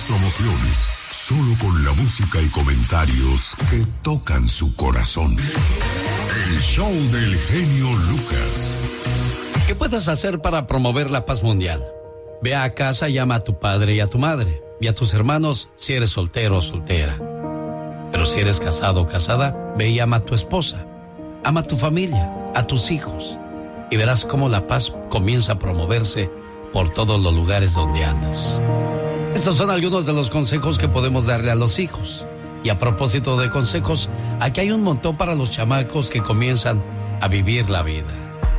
promociones, solo con la música y comentarios que tocan su corazón. El show del genio Lucas. ¿Qué puedes hacer para promover la paz mundial? Ve a casa y llama a tu padre y a tu madre, y a tus hermanos si eres soltero o soltera. Pero si eres casado o casada, ve y ama a tu esposa, ama a tu familia, a tus hijos, y verás cómo la paz comienza a promoverse por todos los lugares donde andas. Estos son algunos de los consejos que podemos darle a los hijos. Y a propósito de consejos, aquí hay un montón para los chamacos que comienzan a vivir la vida.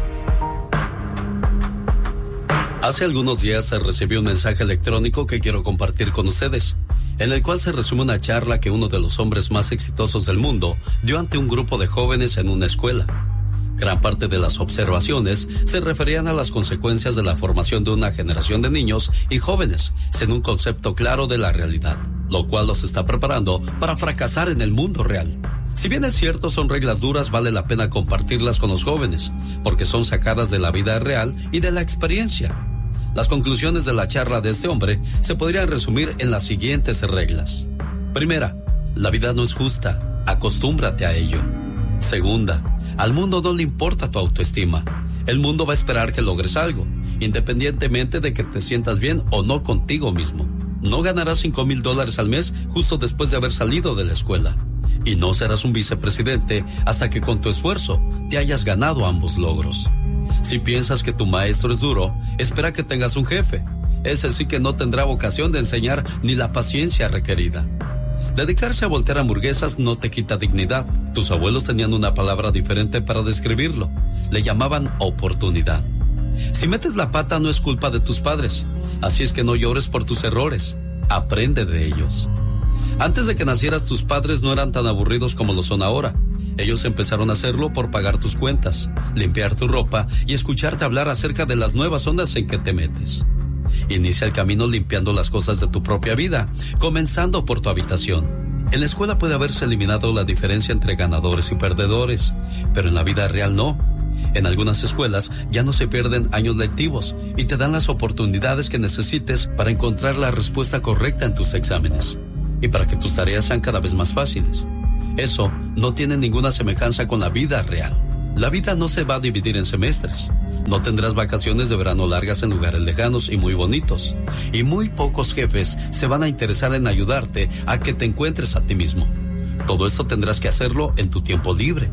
Hace algunos días se recibió un mensaje electrónico que quiero compartir con ustedes, en el cual se resume una charla que uno de los hombres más exitosos del mundo dio ante un grupo de jóvenes en una escuela. Gran parte de las observaciones se referían a las consecuencias de la formación de una generación de niños y jóvenes sin un concepto claro de la realidad, lo cual los está preparando para fracasar en el mundo real. Si bien es cierto, son reglas duras, vale la pena compartirlas con los jóvenes, porque son sacadas de la vida real y de la experiencia. Las conclusiones de la charla de este hombre se podrían resumir en las siguientes reglas. Primera, la vida no es justa, acostúmbrate a ello. Segunda, al mundo no le importa tu autoestima. El mundo va a esperar que logres algo, independientemente de que te sientas bien o no contigo mismo. No ganarás $5,000 al mes justo después de haber salido de la escuela. Y no serás un vicepresidente hasta que con tu esfuerzo te hayas ganado ambos logros. Si piensas que tu maestro es duro, espera que tengas un jefe. Ese sí que no tendrá vocación de enseñar ni la paciencia requerida. Dedicarse a voltear hamburguesas no te quita dignidad. Tus abuelos tenían una palabra diferente para describirlo. Le llamaban oportunidad. Si metes la pata no es culpa de tus padres. Así es que no llores por tus errores. Aprende de ellos. Antes de que nacieras, tus padres no eran tan aburridos como lo son ahora. Ellos empezaron a hacerlo por pagar tus cuentas, limpiar tu ropa y escucharte hablar acerca de las nuevas ondas en que te metes. Inicia el camino limpiando las cosas de tu propia vida, comenzando por tu habitación. En la escuela puede haberse eliminado la diferencia entre ganadores y perdedores, pero en la vida real no. En algunas escuelas ya no se pierden años lectivos y te dan las oportunidades que necesites para encontrar la respuesta correcta en tus exámenes y para que tus tareas sean cada vez más fáciles. Eso no tiene ninguna semejanza con la vida real. La vida no se va a dividir en semestres. No tendrás vacaciones de verano largas en lugares lejanos y muy bonitos. Y muy pocos jefes se van a interesar en ayudarte a que te encuentres a ti mismo. Todo esto tendrás que hacerlo en tu tiempo libre.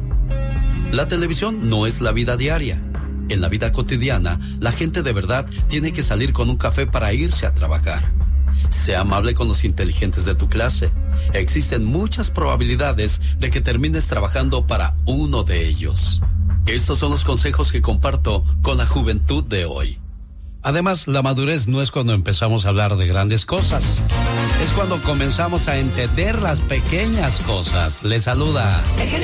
La televisión no es la vida diaria. En la vida cotidiana, la gente de verdad tiene que salir con un café para irse a trabajar. Sea amable con los inteligentes de tu clase. Existen muchas probabilidades de que termines trabajando para uno de ellos. Estos son los consejos que comparto con la juventud de hoy. Además, la madurez no es cuando empezamos a hablar de grandes cosas. Es cuando comenzamos a entender las pequeñas cosas. Les saluda